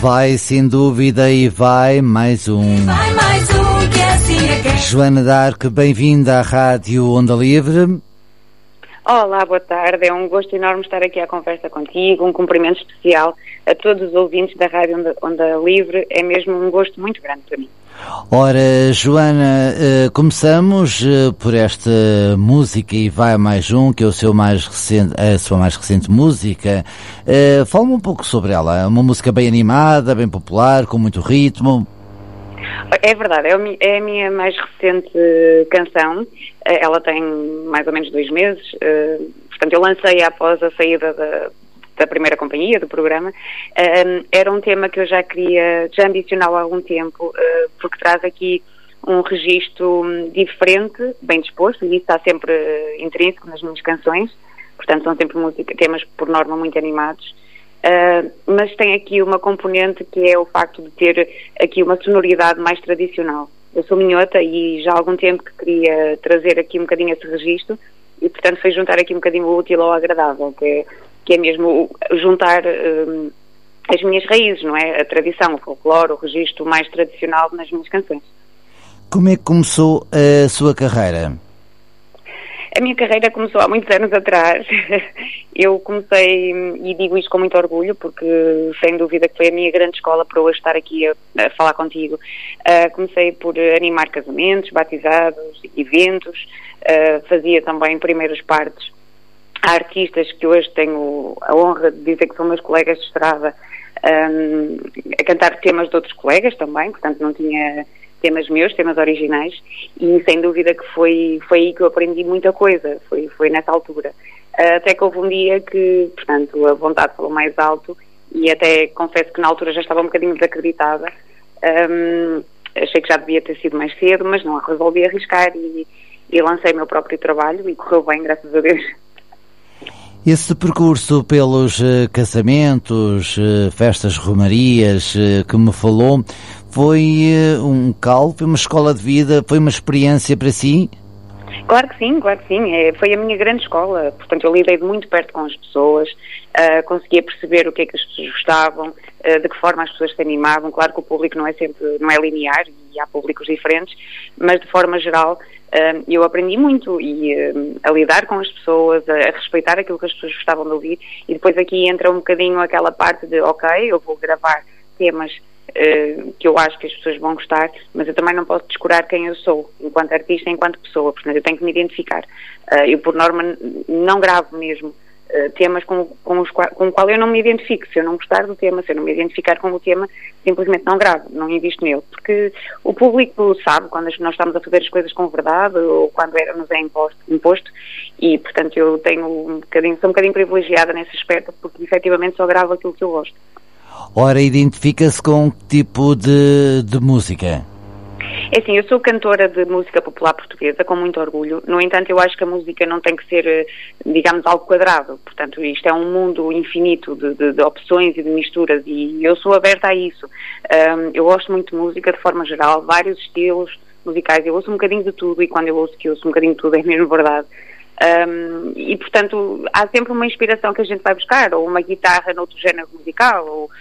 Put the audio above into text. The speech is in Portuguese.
Vai sem dúvida e vai mais um. Vai mais um que assim é que é. Joana D'Arc, bem-vinda à Rádio Onda Livre. Olá, boa tarde. É um gosto enorme estar aqui à conversa contigo. Um cumprimento especial a todos os ouvintes da Rádio Onda Livre. É mesmo um gosto muito grande para mim. Ora, Joana, começamos por esta música e vai mais um, que é a sua mais recente música. Fala-me um pouco sobre ela. É uma música bem animada, bem popular, com muito ritmo. É verdade, é a minha mais recente canção. Ela tem mais ou menos 2 meses. Portanto, eu lancei após a saída da primeira companhia, do programa. Era um tema que eu já ambicionava há algum tempo, porque traz aqui um registro diferente, bem disposto, e isso está sempre intrínseco nas minhas canções. Portanto, são sempre temas, por norma, muito animados. Mas tem aqui uma componente que é o facto de ter aqui uma sonoridade mais tradicional. Eu sou minhota e já há algum tempo que queria trazer aqui um bocadinho esse registro e, portanto, foi juntar aqui um bocadinho o útil ao agradável, que é mesmo juntar as minhas raízes, não é? A tradição, o folclore, o registro mais tradicional nas minhas canções. Como é que começou a sua carreira? A minha carreira começou há muitos anos atrás. Eu comecei, e digo isto com muito orgulho, porque sem dúvida que foi a minha grande escola para hoje estar aqui a falar contigo. Comecei por animar casamentos, batizados, eventos, fazia também primeiros partes a artistas que hoje tenho a honra de dizer que são meus colegas de estrada, a cantar temas de outros colegas também, portanto não tinha temas meus, temas originais, e sem dúvida que foi aí que eu aprendi muita coisa, foi nessa altura. Até que houve um dia que, portanto, a vontade falou mais alto, e até confesso que na altura já estava um bocadinho desacreditada. Achei que já devia ter sido mais cedo, mas não, resolvi arriscar e lancei o meu próprio trabalho e correu bem, graças a Deus. Esse percurso pelos casamentos, festas, romarias que me falou, foi um calo, foi uma escola de vida, foi uma experiência para si? Claro que sim. Foi a minha grande escola. Portanto, eu lidei de muito perto com as pessoas, conseguia perceber o que é que as pessoas gostavam, de que forma as pessoas se animavam. Claro que o público não é linear e há públicos diferentes, mas de forma geral eu aprendi muito a lidar com as pessoas, a respeitar aquilo que as pessoas gostavam de ouvir, e depois aqui entra um bocadinho aquela parte de, ok, eu vou gravar temas que eu acho que as pessoas vão gostar, mas eu também não posso descurar quem eu sou, enquanto artista, enquanto pessoa, portanto eu tenho que me identificar. Eu, por norma, não gravo mesmo temas com o qual eu não me identifico. Se eu não gostar do tema, se eu não me identificar com o tema, simplesmente não gravo, não invisto nele, porque o público sabe quando nós estamos a fazer as coisas com verdade ou quando nos é imposto, e portanto eu sou um bocadinho privilegiada nesse aspecto, porque efetivamente só gravo aquilo que eu gosto. Ora, identifica-se com que tipo de música? É assim, eu sou cantora de música popular portuguesa, com muito orgulho. No entanto, eu acho que a música não tem que ser, digamos, algo quadrado. Portanto, isto é um mundo infinito de opções e de misturas, e eu sou aberta a isso. Eu gosto muito de música, de forma geral, vários estilos musicais. Eu ouço um bocadinho de tudo, e quando eu ouço que ouço um bocadinho de tudo, é mesmo verdade. E portanto há sempre uma inspiração que a gente vai buscar, ou uma guitarra noutro género musical,